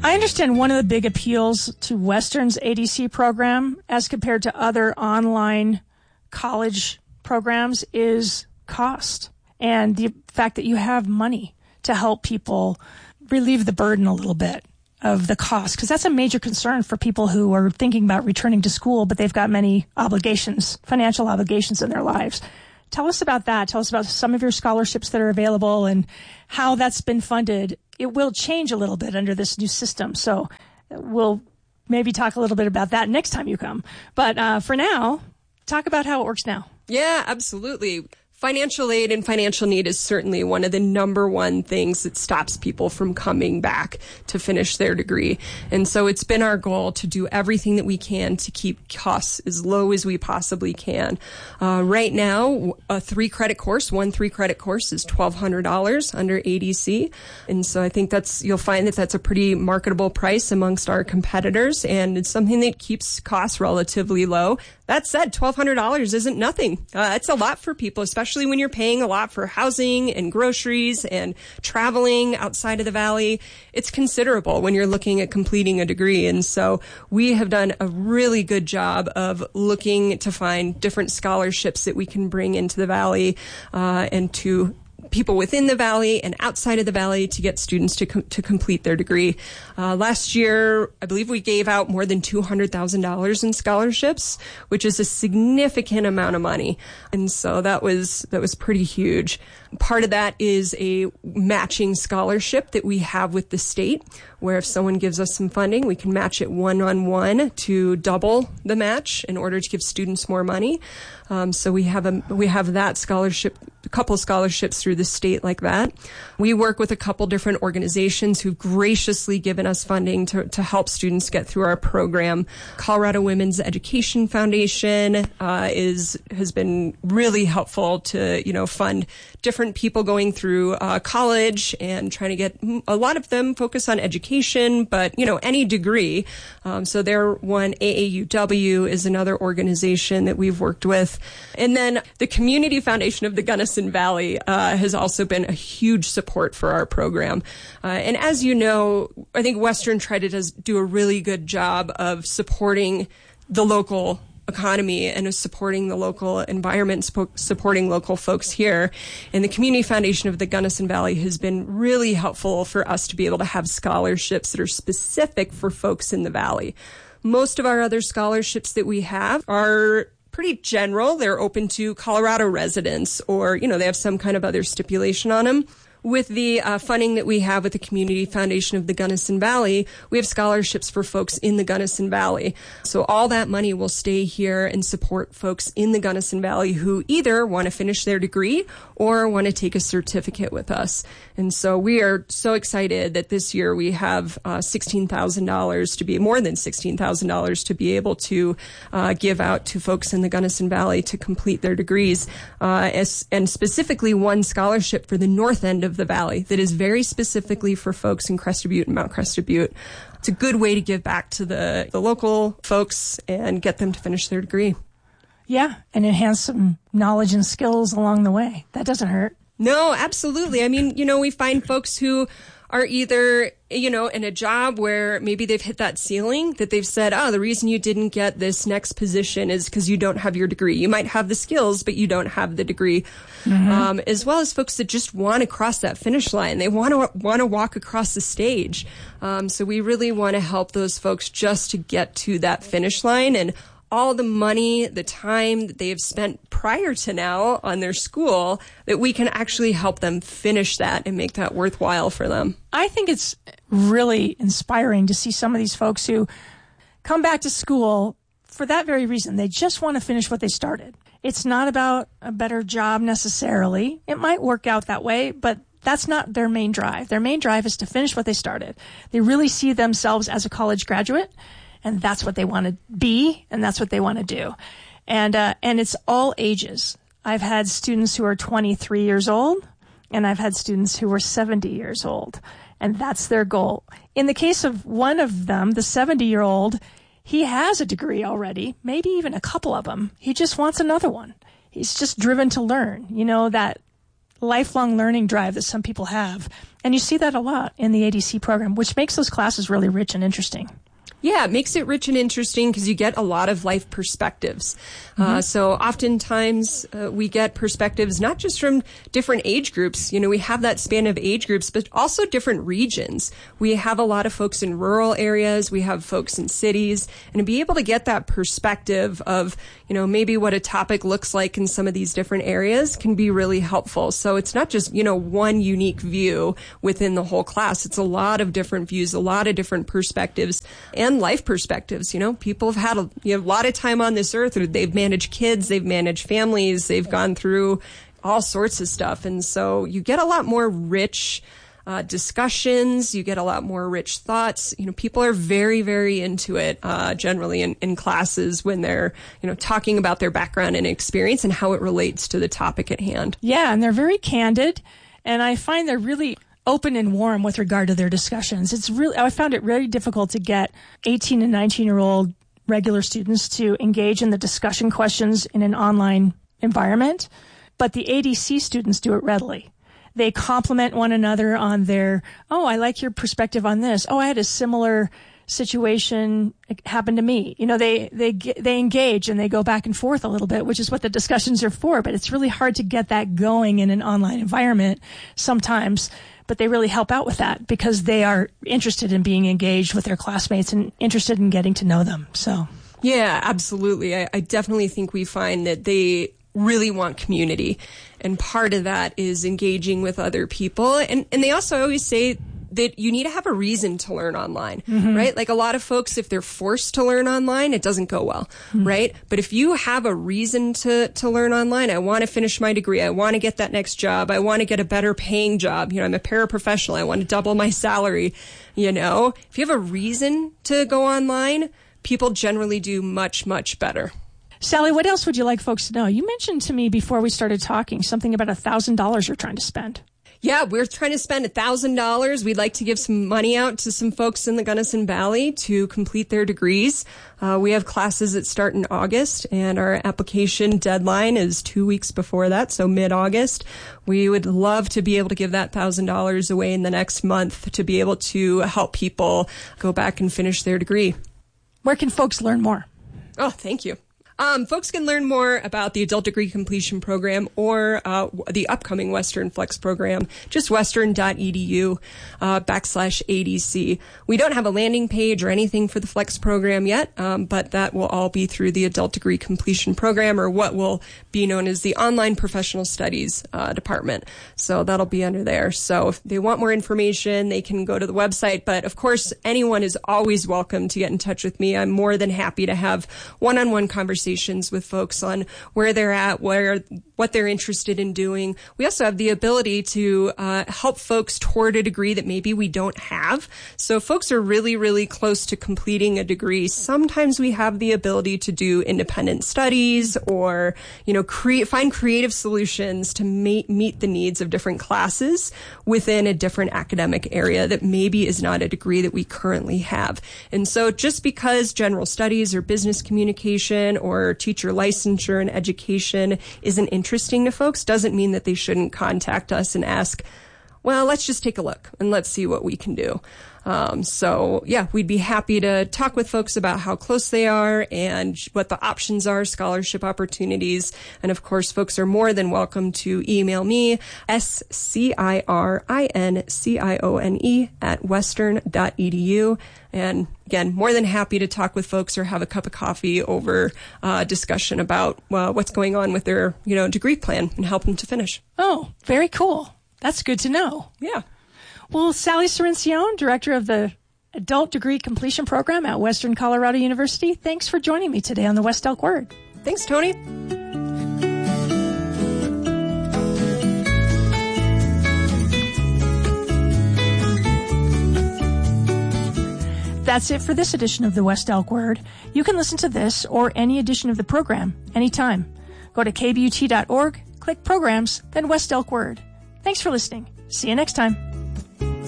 I understand one of the big appeals to Western's ADC program as compared to other online college programs is cost and the fact that you have money to help people relieve the burden a little bit of the cost, because that's a major concern for people who are thinking about returning to school, but they've got many obligations, financial obligations in their lives. Tell us about that. Tell us about some of your scholarships that are available and how that's been funded. It will change a little bit under this new system, so we'll maybe talk a little bit about that next time you come. But for now, talk about how it works now. Yeah, absolutely. Financial aid and financial need is certainly one of the number one things that stops people from coming back to finish their degree. And so it's been our goal to do everything that we can to keep costs as low as we possibly can. Right now, a 3-credit course, one 3-credit course is $1,200 under ADC. And so I think you'll find that that's a pretty marketable price amongst our competitors, and it's something that keeps costs relatively low. That said, $1,200 isn't nothing. It's a lot for people, especially when you're paying a lot for housing and groceries and traveling outside of the Valley. It's considerable when you're looking at completing a degree. And so we have done a really good job of looking to find different scholarships that we can bring into the Valley and to people within the Valley and outside of the Valley to get students to complete their degree. Last year, I believe we gave out more than $200,000 in scholarships, which is a significant amount of money. And so that was pretty huge. Part of that is a matching scholarship that we have with the state, where if someone gives us some funding, we can match it 1-on-1 to double the match in order to give students more money. So we have that scholarship, a couple scholarships through the state like that. We work with a couple different organizations who've graciously given us funding to help students get through our program. Colorado Women's Education Foundation has been really helpful to fund different people going through college and trying to get a lot of them focus on education, but any degree. So they're one. AAUW is another organization that we've worked with. And then the Community Foundation of the Gunnison Valley has also been a huge support for our program. And as you know, I think Western tried to do a really good job of supporting the local economy and is supporting the local environment, supporting local folks here. And the Community Foundation of the Gunnison Valley has been really helpful for us to be able to have scholarships that are specific for folks in the Valley. Most of our other scholarships that we have are pretty general. They're open to Colorado residents, or, they have some kind of other stipulation on them. With the funding that we have with the Community Foundation of the Gunnison Valley, we have scholarships for folks in the Gunnison Valley. So all that money will stay here and support folks in the Gunnison Valley who either want to finish their degree or want to take a certificate with us. And so we are so excited that this year we have $16,000 to be more than $16,000 to be able to give out to folks in the Gunnison Valley to complete their degrees, and specifically one scholarship for the north end of the Valley that is very specifically for folks in Crested Butte and Mount Crested Butte. It's a good way to give back to the local folks and get them to finish their degree. Yeah, and enhance some knowledge and skills along the way. That doesn't hurt. No, absolutely. I mean, we find folks who are either, in a job where maybe they've hit that ceiling, that they've said, the reason you didn't get this next position is because you don't have your degree. You might have the skills, but you don't have the degree. Mm-hmm. As well as folks that just want to cross that finish line. They want to walk across the stage. So we really want to help those folks just to get to that finish line, and all the money, the time that they have spent prior to now on their school, that we can actually help them finish that and make that worthwhile for them. I think it's really inspiring to see some of these folks who come back to school for that very reason. They just want to finish what they started. It's not about a better job necessarily. It might work out that way, but that's not their main drive. Their main drive is to finish what they started. They really see themselves as a college graduate, and that's what they want to be, and that's what they want to do. And it's all ages. I've had students who are 23 years old, and I've had students who are 70 years old, and that's their goal. In the case of one of them, the 70-year-old, he has a degree already, maybe even a couple of them. He just wants another one. He's just driven to learn, that lifelong learning drive that some people have. And you see that a lot in the ADC program, which makes those classes really rich and interesting. Yeah, it makes it rich and interesting because you get a lot of life perspectives. So oftentimes we get perspectives not just from different age groups. We have that span of age groups, but also different regions. We have a lot of folks in rural areas. We have folks in cities. And to be able to get that perspective of, maybe what a topic looks like in some of these different areas can be really helpful. So it's not just, one unique view within the whole class. It's a lot of different views, a lot of different perspectives and life perspectives. People have had a lot of time on this earth. They've managed kids, they've managed families, they've gone through all sorts of stuff. And so you get a lot more rich discussions, you get a lot more rich thoughts. People are very, very into it generally in classes when they're, talking about their background and experience and how it relates to the topic at hand. Yeah, and they're very candid. And I find they're really open and warm with regard to their discussions. I found it really difficult to get 18 and 19-year-old regular students to engage in the discussion questions in an online environment, but the ADC students do it readily. They compliment one another on their, I like your perspective on this. I had a similar situation happen to me. They engage and they go back and forth a little bit, which is what the discussions are for, but it's really hard to get that going in an online environment sometimes. But they really help out with that because they are interested in being engaged with their classmates and interested in getting to know them. So, yeah, absolutely. I definitely think we find that they really want community. And part of that is engaging with other people. And they also always say that you need to have a reason to learn online, right? Like a lot of folks, if they're forced to learn online, it doesn't go well, right? But if you have a reason to learn online, I want to finish my degree, I want to get that next job, I want to get a better paying job, I'm a paraprofessional, I want to double my salary, if you have a reason to go online, people generally do much, much better. Sally, what else would you like folks to know? You mentioned to me before we started talking something about $1,000 you're trying to spend. Yeah, we're trying to spend $1,000. We'd like to give some money out to some folks in the Gunnison Valley to complete their degrees. We have classes that start in August, and our application deadline is 2 weeks before that, so mid-August. We would love to be able to give that $1,000 away in the next month to be able to help people go back and finish their degree. Where can folks learn more? Oh, thank you. Folks can learn more about the Adult Degree Completion Program or the upcoming Western Flex program, just western.edu /ADC. We don't have a landing page or anything for the Flex program yet, but that will all be through the Adult Degree Completion Program, or what will be known as the Online Professional Studies department. So that'll be under there. So if they want more information, they can go to the website. But of course, anyone is always welcome to get in touch with me. I'm more than happy to have one-on-one conversations with folks on where they're at, what they're interested in doing. We also have the ability to help folks toward a degree that maybe we don't have. So if folks are really, really close to completing a degree, sometimes we have the ability to do independent studies or, find creative solutions to meet the needs of different classes within a different academic area that maybe is not a degree that we currently have. And so just because general studies or business communication or teacher licensure and education isn't interesting to folks doesn't mean that they shouldn't contact us and ask, well, let's just take a look and let's see what we can do. We'd be happy to talk with folks about how close they are and what the options are, scholarship opportunities. And of course, folks are more than welcome to email me, SCIRINCIONE @western.edu. And again, more than happy to talk with folks or have a cup of coffee over discussion about what's going on with their, degree plan and help them to finish. Oh, very cool. That's good to know. Yeah. Well, Sally Cirincione, Director of the Adult Degree Completion Program at Western Colorado University, thanks for joining me today on the West Elk Word. Thanks, Tony. That's it for this edition of the West Elk Word. You can listen to this or any edition of the program anytime. Go to kbut.org, click Programs, then West Elk Word. Thanks for listening. See you next time.